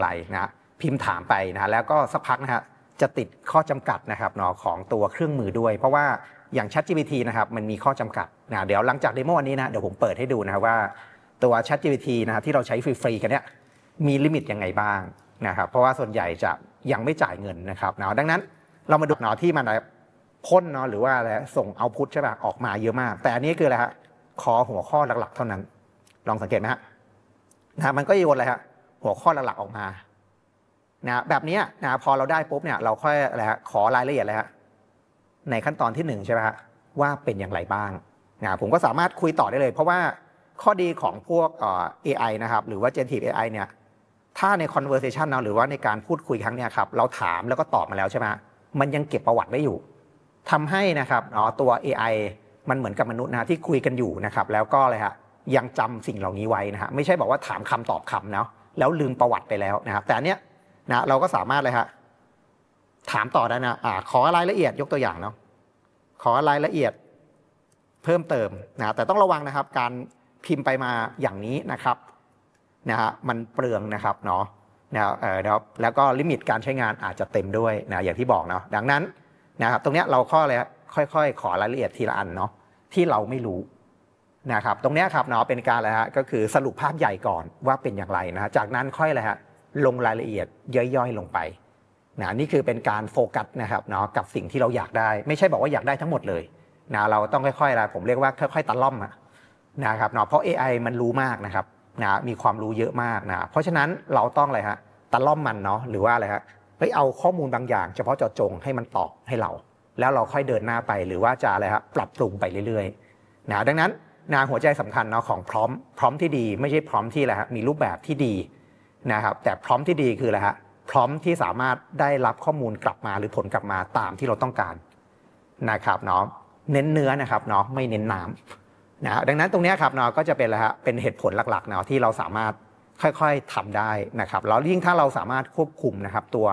ไรนะพิมพ์ถามไปนะแล้วก็สักพักนะฮะจะติดข้อจำกัดนะครับเนาะของตัวเครื่องมือด้วยเพราะว่าอย่าง ChatGPT นะครับมันมีข้อจำกัดนะเดี๋ยวหลังจากเดโมอันนี้นะเดี๋ยวผมเปิดให้ดูนะครับว่าตัว ChatGPT นะครับที่เราใช้ฟรีๆกันเนี่ยมีลิมิตยังไงบ้างนะครับเพราะว่าส่วนใหญ่จะยังไม่จ่ายเงินนะครับเนาะดังนั้นเรามาดูเนาะที่มันพ่นเนาะหรือว่าอะไรส่งเอาพุทใช่ป่ะออกมาเยอะมากแต่อันนี้คืออะไรฮะขอหัวข้อหลักๆเท่านั้นลองสังเกตไหมฮะนะมันก็โยนอะไรฮะหัวข้อหลักๆออกมานะแบบนี้นะพอเราได้ปุ๊บเนี่ยเราค่อยอะไรฮะขอรายละเอียดเลยฮะในขั้นตอนที่1ใช่ไหมฮะว่าเป็นอย่างไรบ้างนะผมก็สามารถคุยต่อได้เลยเพราะว่าข้อดีของพวกAI นะครับหรือว่า generative AI เนี่ยถ้าใน conversation เนาะหรือว่าในการพูดคุยครั้งเนี้ยครับเราถามแล้วก็ตอบมาแล้วใช่ไหมมันยังเก็บประวัติไว้อยู่ทำให้นะครับตัว AI มันเหมือนกับมนุษย์นะที่คุยกันอยู่นะครับแล้วก็อะไรฮะยังจำสิ่งเหล่านี้ไว้นะฮะไม่ใช่บอกว่าถามคำตอบคำเนาะแล้วลืมประวัติไปแล้วนะครับแต่อันเนี้ยนะเราก็สามารถเลยฮะถามต่อได้นะขอรายละเอียดยกตัวอย่างเนาะขอรายละเอียดเพิ่มเติมนะแต่ต้องระวังนะครับการพิมพ์ไปมาอย่างนี้นะครับนะฮะมันเปลืองนะครับเนาะแล้วก็ลิมิตการใช้งานอาจจะเต็มด้วยนะอย่างที่บอกเนาะดังนั้นนะครับตรงเนี้ยเราค่อยๆขอรายละเอียดทีละอันเนาะที่เราไม่รู้นะครับตรงนี้ครับเนาะเป็นการอะไรฮะก็คือสรุปภาพใหญ่ก่อนว่าเป็นอย่างไรนะจากนั้นค่อยอะไรฮะลงรายละเอียดย่อยๆลงไปนะนี่คือเป็นการโฟกัสนะครับเนาะกับสิ่งที่เราอยากได้ไม่ใช่บอกว่าอยากได้ทั้งหมดเลยนะเราต้องค่อยๆอะไรผมเรียกว่าค่อยๆตะล่อมนะครับเนาะเพราะ AI มันรู้มากนะครับนะมีความรู้เยอะมากนะเพราะฉะนั้นเราต้องอะไรฮะตะล่อมมันเนาะหรือว่าอะไรฮะเอาข้อมูลบางอย่างเฉพาะเจาะจงให้มันตอบให้เราแล้วเราค่อยเดินหน้าไปหรือว่าจะอะไรฮะปรับปรุงไปเรื่อยๆนะดังนั้นหัวใจสำคัญเนาะของพร้อมที่ดีไม่ใช่พร้อมที่อะไรฮะมีรูปแบบที่ดีนะครับแต่พร้อมที่ดีคืออะไรฮะพร้อมที่สามารถได้รับข้อมูลกลับมาหรือผลกลับมาตามที่เราต้องการนะครับเนาะเน้นเนื้อนะครับเนาะไม่เน้นน้ำนะดังนั้นตรงนี้ครับเนาะก็จะเป็นอะไรฮะเป็นเหตุผลหลักๆเนาะที่เราสามารถค่อยๆทำได้นะครับแล้วยิ่งถ้าเราสามารถควบคุมนะครับตัว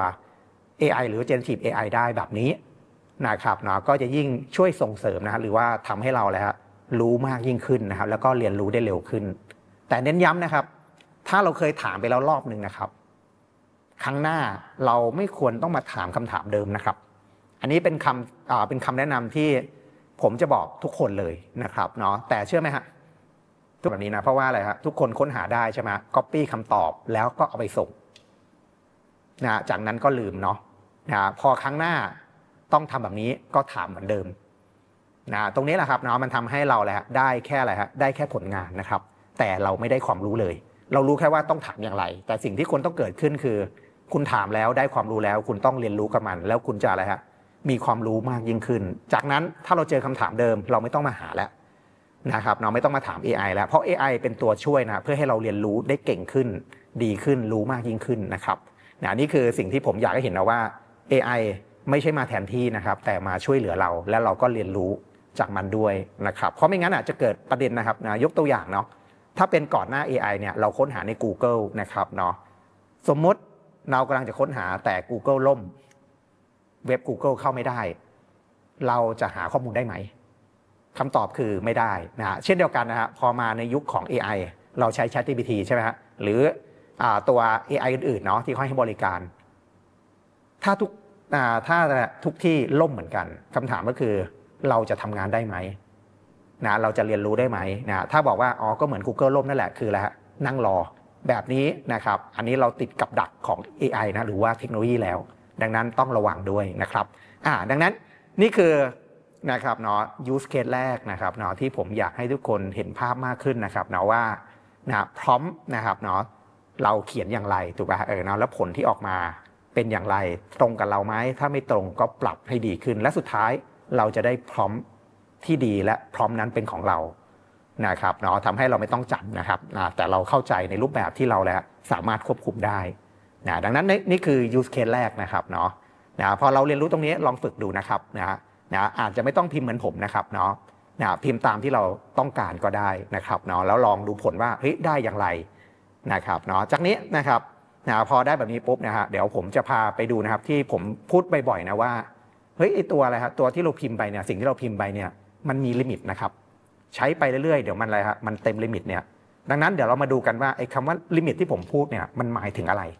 AI หรือ Generative AI ได้แบบนี้นะครับเนาะก็จะยิ่งช่วยส่งเสริมนะหรือว่าทำให้เราเลยฮะรู้มากยิ่งขึ้นนะครับแล้วก็เรียนรู้ได้เร็วขึ้นแต่เน้นย้ำนะครับถ้าเราเคยถามไปแล้วรอบนึงนะครับครั้งหน้าเราไม่ควรต้องมาถามคำถามเดิมนะครับอันนี้เป็นคำแนะนำที่ผมจะบอกทุกคนเลยนะครับเนาะแต่เชื่อไหมฮะทุกแบบนี้นะเพราะว่าอะไรฮะทุกคนค้นหาได้ใช่ไหมก๊อปปี้คำตอบแล้วก็เอาไปส่งนะจากนั้นก็ลืมเนาะพอครั้งหน้าต้องทำแบบนี้ก็ถามเหมือนเดิมนะตรงนี้แหละครับเนาะมันทำให้เราแหละได้แค่อะไรฮะได้แค่ผลงานนะครับแต่เราไม่ได้ความรู้เลยเรารู้แค่ว่าต้องถามอย่างไรแต่สิ่งที่ควรต้องเกิดขึ้นคือคุณถามแล้วได้ความรู้แล้วคุณต้องเรียนรู้กับมันแล้วคุณจะอะไรฮะมีความรู้มากยิ่งขึ้นจากนั้นถ้าเราเจอคำถามเดิมเราไม่ต้องมาหาแล้วนะครับเราไม่ต้องมาถาม AI แล้วเพราะ AI เป็นตัวช่วยนะเพื่อให้เราเรียนรู้ได้เก่งขึ้นดีขึ้นรู้มากยิ่งขึ้นนะครับนี่คือสิ่งที่ผมอยากให้เห็นนะว่า AI ไม่ใช่มาแทนที่นะครับแต่มาช่วยเหลือเราและเราก็เรียนรู้จากมันด้วยนะครับเพราะไม่งั้นอาจจะเกิดประเด็นนะครับยกตัวอย่างเนาะถ้าเป็นก่อนหน้า AI เนี่ยเราค้นหาใน Google นะครับเนาะสมมติเรากำลังจะค้นหาแต่ Google ล่มเว็บ Google เข้าไม่ได้เราจะหาข้อมูลได้ไหมคำตอบคือไม่ได้นะเช่นเดียวกันนะฮะพอมาในยุคของ AI เราใช้ ChatGPT ใช่ไหมฮะหรือตัว AI อื่นๆเนาะที่เขาให้บริการถ้าทุกที่ล่มเหมือนกันคำถามก็คือเราจะทำงานได้ไหมนะเราจะเรียนรู้ได้ไหมนะถ้าบอกว่าก็เหมือน Google ล่มนั่นแหละคืออะไรฮะนั่งรอแบบนี้นะครับอันนี้เราติดกับดักของ AI นะหรือว่าเทคโนโลยีแล้วดังนั้นต้องระวังด้วยนะครับดังนั้นนี่คือนะครับเนาะ use case แรกนะครับเนาะที่ผมอยากให้ทุกคนเห็นภาพมากขึ้นนะครับเนาะว่าพร้อมนะครับเนาะเราเขียนอย่างไรถูกป่ะเนาะแล้วผลที่ออกมาเป็นอย่างไรตรงกับเราไหมถ้าไม่ตรงก็ปรับให้ดีขึ้นและสุดท้ายเราจะได้พร้อมที่ดีและพร้อมนั้นเป็นของเรานะครับเนาะทำให้เราไม่ต้องจำนะครับแต่เราเข้าใจในรูปแบบที่เราแล้วสามารถควบคุมได้ดังนั้นนี่คือ use case แรกนะครับเนาะพอเราเรียนรู้ตรงนี้ลองฝึกดูนะครับอาจจะไม่ต้องพิมพ์เหมือนผมนะครับเนาะพิมพ์ตามที่เราต้องการก็ได้นะครับเนาะแล้วลองดูผลว่าได้อย่างไรนะครับเนาะจากนี้นะครับพอได้แบบนี้ปุ๊บนะฮะเดี๋ยวผมจะพาไปดูนะครับที่ผมพูดบ่อยๆนะว่าไอตัวอะไรครับตัวที่เราพิมพ์ไปเนี่ยสิ่งที่เราพิมพ์ไปเนี่ยมันมีลิมิตนะครับใช้ไปเรื่อยๆเดี๋ยวมันอะไรครับมันเต็มลิมิตเนี่ยดังนั้นเดี๋ยวเรามาดูกันว่าไอ้คำว่าลิมิตที่ผมพูดเนี่ยมันหมายถึงอะไร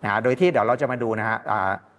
โดยที่เดี๋ยวเราจะมาดูนะฮะ